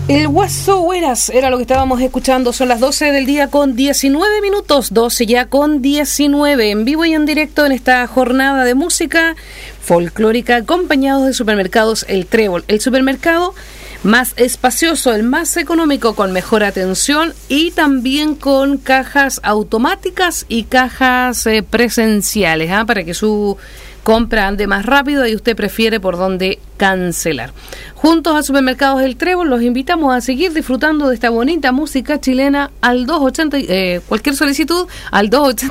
El Guaso Hueras era lo que estábamos escuchando. Son las 12 del día con 19 minutos, 12 ya con 19, en vivo y en directo en esta jornada de música folclórica, acompañados de Supermercados El Trébol, el supermercado más espacioso, el más económico, con mejor atención y también con cajas automáticas y cajas presenciales, para que su compra ande más rápido y usted prefiere por dónde cancelar. Juntos a Supermercados El Trébol los invitamos a seguir disfrutando de esta bonita música chilena al 280, cualquier solicitud al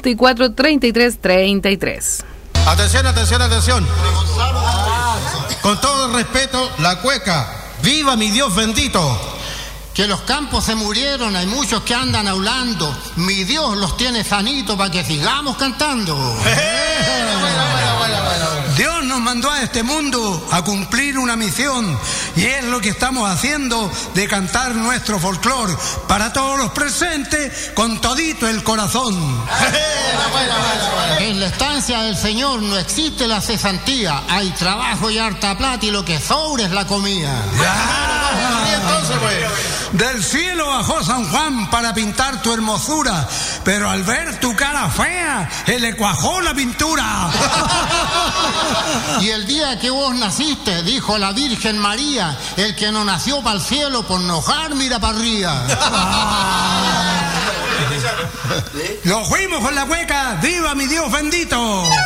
284-3333. Atención, atención, atención. Con todo respeto, la cueca. ¡Viva mi Dios bendito! Que los campos se murieron, hay muchos que andan hablando. Mi Dios los tiene sanitos para que sigamos cantando. Dios nos mandó a este mundo a cumplir una misión y es lo que estamos haciendo, de cantar nuestro folclore para todos los presentes con todito el corazón. En la estancia del Señor no existe la cesantía, hay trabajo y harta plata y lo que sobra es la comida. Entonces, pues. Del cielo bajó San Juan para pintar tu hermosura, pero al ver tu cara fea, él le cuajó la pintura. Y el día que vos naciste, dijo la Virgen María, el que no nació para el cielo, por enojar mira para arriba. Nos fuimos con la cueca, ¡viva mi Dios bendito!